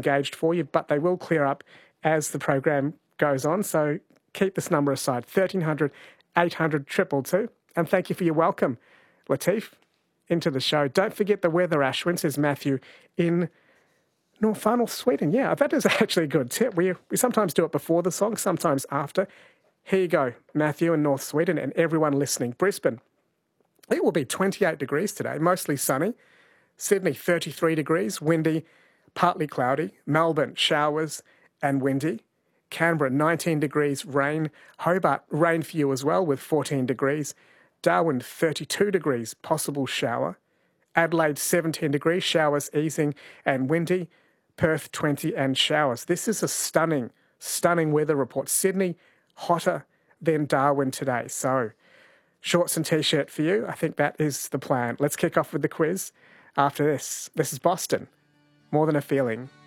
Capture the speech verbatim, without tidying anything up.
engaged for you, but they will clear up as the program goes on. So keep this number aside, thirteen hundred, eight hundred, two two two. And thank you for your welcome, Latif, into the show. Don't forget the weather, Ashwin, says Matthew, in Nordfjordener, Sweden. Yeah, that is actually a good tip. We, we sometimes do it before the song, sometimes after. Here you go, Matthew in North Sweden and everyone listening. Brisbane, it will be twenty-eight degrees today, mostly sunny. Sydney, thirty-three degrees, windy, partly cloudy. Melbourne, showers and windy. Canberra, nineteen degrees, rain. Hobart, rain for you as well with fourteen degrees. Darwin, thirty-two degrees, possible shower. Adelaide, seventeen degrees, showers easing and windy. Perth, twenty and showers. This is a stunning, stunning weather report. Sydney, hotter than Darwin today. So, shorts and T-shirt for you. I think that is the plan. Let's kick off with the quiz after this. This is Boston. More Than a Feeling.